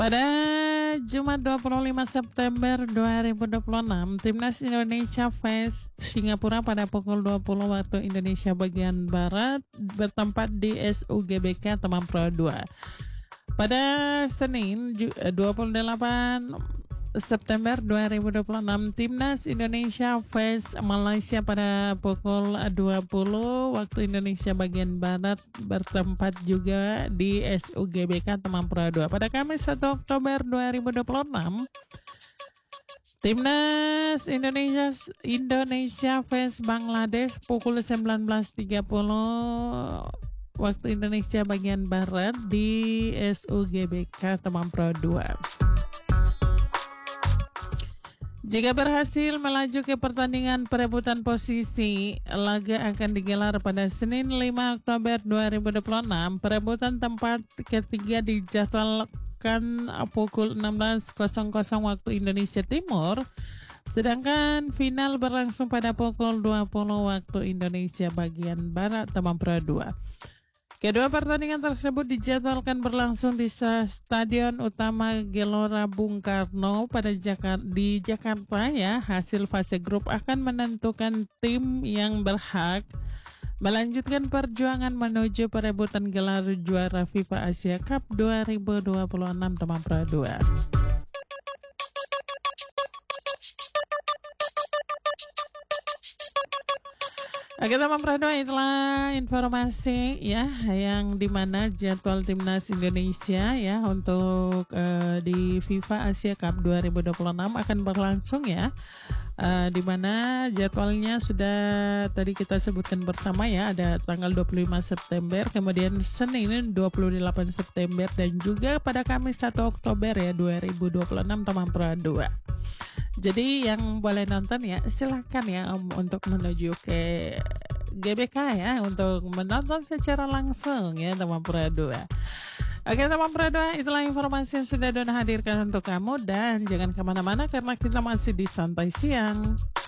Pada Jumat 25 September 2026, Timnas Indonesia vs Singapura pada pukul 20 waktu Indonesia bagian Barat bertempat di SUGBK Taman Pro 2. Pada Senin 28 September 2026, Timnas Indonesia vs Malaysia pada pukul 20 waktu Indonesia bagian Barat bertempat juga di SUGBK Taman Pro 2. Pada Kamis 1 Oktober 2026, Timnas Indonesia vs Bangladesh pukul 19.30 waktu Indonesia bagian Barat di SUGBK Taman Pro 2. Jika berhasil melaju ke pertandingan perebutan posisi, laga akan digelar pada Senin 5 Oktober 2026. Perebutan tempat ketiga dijadwalkan pukul 16.00 waktu Indonesia Timur, sedangkan final berlangsung pada pukul 20 waktu Indonesia bagian Barat Taman Pro 2. Kedua pertandingan tersebut dijadwalkan berlangsung di Stadion Utama Gelora Bung Karno di Jakarta ya. Hasil fase grup akan menentukan tim yang berhak melanjutkan perjuangan menuju perebutan gelar juara FIFA Asia Cup 2026 Taman Pro 2. Oke teman Pro 2, itulah informasi ya yang dimana jadwal Timnas Indonesia ya untuk di FIFA Asia Cup 2026 akan berlangsung ya, dimana jadwalnya sudah tadi kita sebutkan bersama ya, ada tanggal 25 September, kemudian Senin 28 September dan juga pada Kamis 1 Oktober ya 2026 Taman Pro 2. Jadi yang boleh nonton ya silakan ya untuk menuju ke GBK ya untuk menonton secara langsung ya teman Pro 2. Oke teman Pro 2, itulah informasi yang sudah Dona hadirkan untuk kamu dan jangan kemana-mana karena kita masih di Santai Siang.